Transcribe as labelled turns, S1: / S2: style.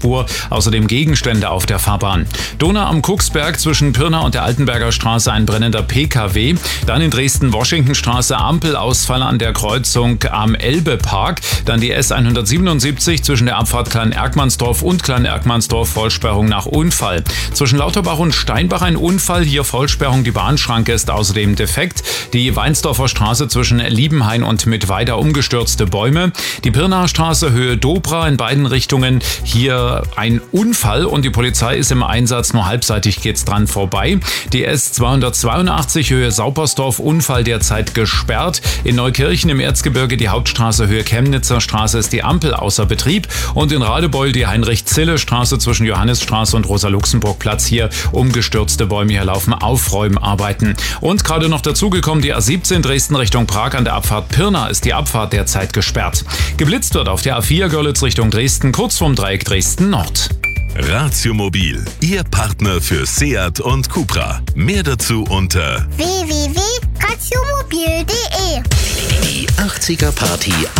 S1: Spur, außerdem Gegenstände auf der Fahrbahn. Donau am Kucksberg zwischen Pirna und der Altenberger Straße ein brennender PKW. Dann in Dresden-Washingtonstraße Ampelausfall an der Kreuzung am Elbepark. Dann die S177 zwischen der Abfahrt Klein-Erkmannsdorf und Klein-Erkmannsdorf, Vollsperrung nach Unfall. Zwischen Lauterbach und Steinbach ein Unfall, hier Vollsperrung, die Bahnschranke ist außerdem defekt. Die Weinsdorfer Straße zwischen Liebenhain und Mittweida umgestürzte Bäume. Die Pirnaer Straße Höhe Dobra in beiden Richtungen, hier ein Unfall und die Polizei ist im Einsatz, nur halbseitig geht's dran vorbei. Die S282 Höhe Saupersdorf, Unfall derzeit gesperrt. In Neukirchen im Erzgebirge die Hauptstraße Höhe Chemnitzer Straße ist die Ampel außer Betrieb und in Radebeul die Heinrich-Zille-Straße zwischen Johannisstraße und Rosa-Luxemburg-Platz, hier umgestürzte Bäume, hier laufen Aufräumarbeiten. Und gerade noch dazugekommen, die A17 Dresden Richtung Prag an der Abfahrt Pirna ist die Abfahrt derzeit gesperrt. Geblitzt wird auf der A4 Görlitz Richtung Dresden, kurz vorm Dreieck Dresden Nord.
S2: Ratiomobil, Ihr Partner für Seat und Cupra. Mehr dazu unter
S3: www.ratiomobil.de.
S4: Die 80er Party